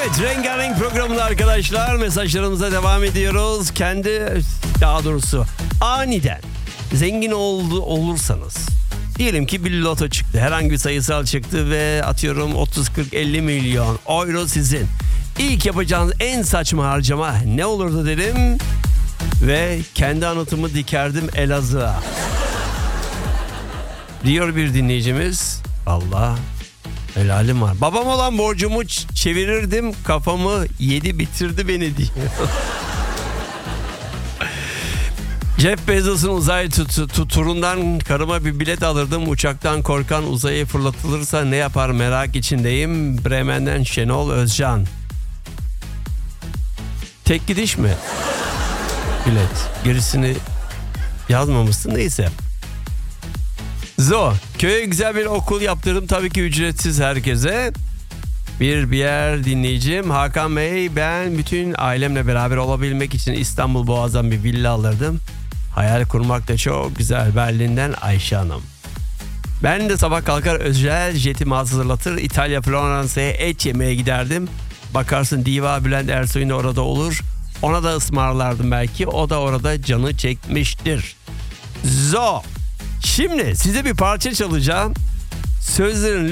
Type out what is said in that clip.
Evet, Rengarenk programında arkadaşlar mesajlarımıza devam ediyoruz. Daha doğrusu aniden zengin olursanız, diyelim ki bir loto çıktı, herhangi bir sayısal çıktı ve atıyorum 30, 40, 50 milyon euro sizin. İlk yapacağınız en saçma harcama ne olurdu dedim ve kendi anıtımı dikerdim Elazığ'a. Diyor bir dinleyicimiz, Allah helalim var. Babam olan borcumu çevirirdim, kafamı yedi bitirdi beni diyor. Jeff Bezos'un uzay turundan karıma bir bilet alırdım. Uçaktan korkan uzaya fırlatılırsa ne yapar merak içindeyim. Bremen'den Şenol Özcan. Tek gidiş mi? Bilet. Gerisini yazmamışsın, neyse. Köye güzel bir okul yaptırdım, tabii ki ücretsiz herkese. Bir yer dinleyicim, Hakan Bey, ben bütün ailemle beraber olabilmek için İstanbul Boğaz'dan bir villa alırdım. Hayal kurmak da çok güzel. Berlin'den Ayşe Hanım. Ben de sabah kalkar özel jetimi hazırlatır, İtalya Floransa'ya et yemeye giderdim. Bakarsın Diva Bülent Ersoy'un orada olur. Ona da ısmarlardım belki. O da orada canı çekmiştir. Şimdi size bir parça çalacağım. Sözlerin